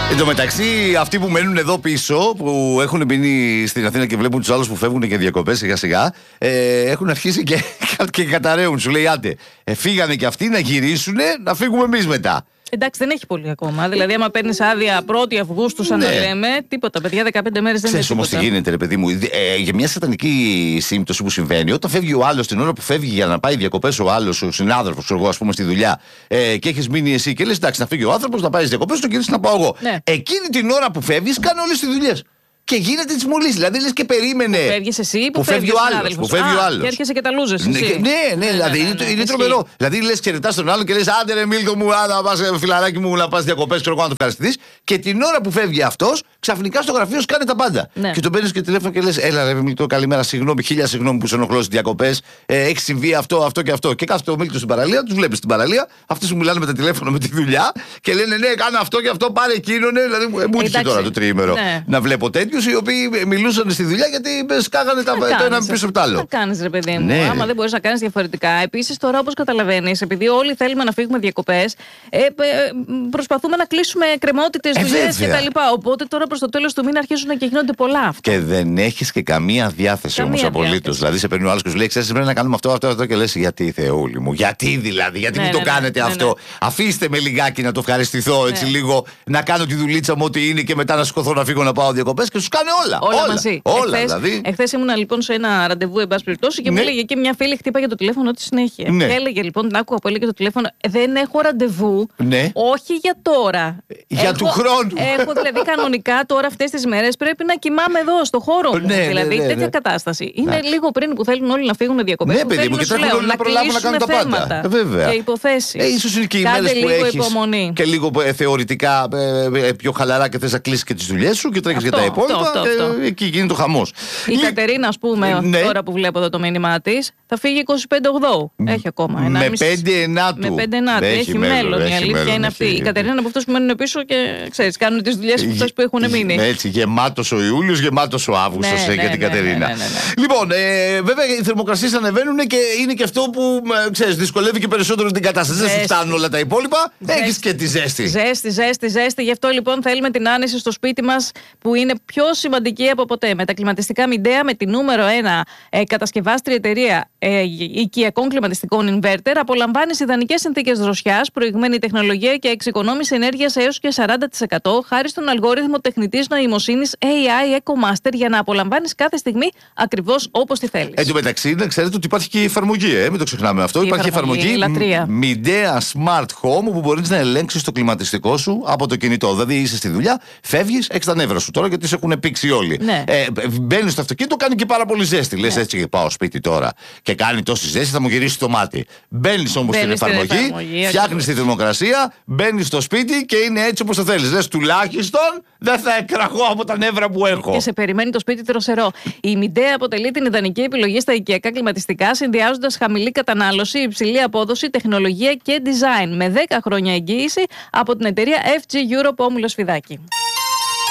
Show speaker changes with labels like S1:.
S1: Εν τω μεταξύ, αυτοί που μένουν εδώ πίσω, που έχουν μείνει στην Αθήνα και βλέπουν τους άλλους που φεύγουν και διακοπές σιγά-σιγά, έχουν αρχίσει και καταραίουν. Σου λέει, άντε, φύγανε και αυτοί να γυρίσουν, να φύγουμε εμείς μετά.
S2: Εντάξει, δεν έχει πολύ ακόμα. Δηλαδή, άμα παίρνει άδεια 1η Αυγούστου, σαν να λέμε, τίποτα, παιδιά, 15 μέρες δεν είναι τίποτα.
S1: Ξέρεις όμως τι γίνεται, ρε παιδί μου. Για μια σατανική σύμπτωση που συμβαίνει, όταν φεύγει ο άλλος την ώρα που φεύγει για να πάει διακοπές ο άλλος, ο συνάδελφος, εγώ, ας πούμε, στη δουλειά, και έχεις μείνει εσύ και λες, εντάξει, να φύγει ο άνθρωπος, να πάει διακοπές, το γυρίσει να πάω εγώ.
S2: Ναι.
S1: Εκείνη την ώρα που φεύγεις, κάνω όλες τις δουλειές. Και γίνεται τη μολύς. Δηλαδή λες και περίμενε.
S2: Που φεύγεις εσύ,
S1: που φεύγει ο άλλος. Που φεύγει ο άλλος.
S2: Και έρχεσαι και τα λούζες.
S1: Ναι, δηλαδή είναι τρομερό. Δηλαδή λες και ρετάς τον άλλον και λες, άντε ρε Μίλτο μου, να πας φιλαράκι μου, να πας διακοπές, ξέρω εγώ να το ευχαριστηθείς. Και την ώρα που φεύγει αυτός, ξαφνικά στο γραφείο σου κάνει τα πάντα.
S2: Ναι.
S1: Και τον παίρνεις και τηλέφωνο και λες, έλα ρε Μίλτο, καλημέρα, συγγνώμη, χίλια συγγνώμη που σε ενοχλώ στις διακοπές. Έχει συμβεί αυτό και αυτό. Και κάθεται ο Μίλτο στην παραλία, τους βλέπεις στην παραλία, αυτοί σου μιλάνε με τα τηλέφωνα με τη δουλειά και λένε, ναι, κάνω αυτό και αυτό, πάρε εκείνον. Δηλαδή μου ήρθε τώρα το τριήμερο να βλέπω τέτοιους οι οποίοι μιλούσαν στη δουλειά γιατί σκάγανε το ένα πίσω από το άλλο.
S2: Τι κάνεις, ρε παιδί μου, άμα δεν μπορείς να κάνεις διαφορετικά. Επίσης, τώρα όπως καταλαβαίνεις, επειδή όλοι θέλουμε να φύγουμε διακοπές, προσπαθούμε να κλείσουμε κρεμότητες, δουλειές κτλ. Οπότε τώρα προς το τέλος του μήνα αρχίζουν και γίνονται πολλά αυτά.
S1: Και δεν έχεις και καμία διάθεση όμως απολύτως. Δηλαδή, σε παίρνει ο άλλος και σου λέει: ξέρεις, πρέπει να κάνουμε αυτό και λες: γιατί Θεούλη μου, γιατί δηλαδή, γιατί μου το κάνετε αυτό. Αφήστε με λιγάκι να το ευχαριστηθώ έτσι λίγο, να κάνω τη δουλίτσα μου ό,τι είναι και μετά να σηκωθώ να φύγω να πάω διακοπές και σου κάνει όλα.
S2: Όλα μαζί.
S1: Δηλαδή.
S2: Εχθές ήμουνα λοιπόν σε ένα ραντεβού, εν πάση περιπτώσει, και μου έλεγε και μια φίλη χτύπαγε το τηλέφωνο τη συνέχεια. Και έλεγε λοιπόν, την άκουγα που έλεγε το τηλέφωνο, δεν έχω ραντεβού. Όχι για τώρα.
S1: Για του χρόνου.
S2: Έχω δηλαδή κανονικά τώρα αυτές τις μέρες πρέπει να κοιμάμαι εδώ στο χώρο μου. Δηλαδή τέτοια κατάσταση. Είναι λίγο πριν που θέλουν όλοι να φύγουν διακοπές.
S1: Ναι, παιδί μου, και θέλουν όλοι να προλάβουν να κάνουν τα πάντα.
S2: Και υποθέσεις.
S1: Ίσως είναι και οι μέρες που έχεις και λίγο θεωρητικά πιο χαλαρά και θες να κλείσεις και τις δουλειές σου και τρέχεις για τα υπόλοιπα. Εκεί γίνεται το χαμός.
S2: Η Κατερίνα, ας πούμε, τώρα που βλέπω εδώ το μήνυμά της, θα φύγει 25/8. Έχει ακόμα ένα.
S1: Με 5/9.
S2: Έχει μέλλον. Η αλήθεια είναι αυτή. Η Κατερίνα είναι από αυτούς που μένουν πίσω και ξέρεις, κάνουν τις δουλειές αυτές που έχουν μείνει.
S1: Έτσι, γεμάτος ο Ιούλιος, γεμάτος ο Αύγουστος για την Κατερίνα. Λοιπόν, βέβαια οι θερμοκρασίες ανεβαίνουν και είναι και αυτό που ξέρεις, δυσκολεύει και περισσότερο την κατάσταση. Δεν σου φτάνουν όλα τα υπόλοιπα. Έχεις και τη ζέστη.
S2: Ζέστη. Γι' αυτό λοιπόν θέλουμε την άνεση στο σπίτι μας που είναι πιο σημαντική από ποτέ. Με τα κλιματιστικά Midea, με τη νούμερο 1 κατασκευάστρια εταιρεία οικιακών κλιματιστικών inverter, απολαμβάνεις ιδανικές συνθήκες δροσιάς, προηγμένη τεχνολογία και εξοικονόμηση ενέργειας έως και 40% χάρη στον αλγόριθμο τεχνητής νοημοσύνης AI EcoMaster για να απολαμβάνεις κάθε στιγμή ακριβώς όπως τη θέλεις. Εν
S1: τω μεταξύ, να ξέρετε ότι υπάρχει και η εφαρμογή, μην το ξεχνάμε αυτό. Υπάρχει εφαρμογή Midea Smart Home που μπορείς να ελέγξεις το κλιματιστικό σου από το κινητό. Δηλαδή είσαι στη δουλειά, φεύγεις, έχεις τα νεύρα σου τώρα γιατί σε έχουν πήξει όλοι. Μπαίνεις στο αυτοκίνητο, κάνει και πάρα πολύ ζέστη. Λες έτσι και πάω σπίτι τώρα και κάνει τόση ζέστη, θα μου γυρίσει το μάτι. Μπαίνεις όμως στην εφαρμογή, φτιάχνεις τη θερμοκρασία, μπαίνεις στο σπίτι και είναι έτσι όπως το θέλεις. Λες τουλάχιστον δεν θα εκραγώ από τα νεύρα που έχω.
S2: Και σε περιμένει το σπίτι δροσερό. Η Midea αποτελεί την ιδανική επιλογή στα οικιακά κλιματιστικά, συνδυάζοντας χαμηλή κατανάλωση, υψηλή απόδοση, τεχνολογία και design. Με 10 χρόνια εγγύηση από την εταιρεία FG Europe Όμιλο Σφιδάκη.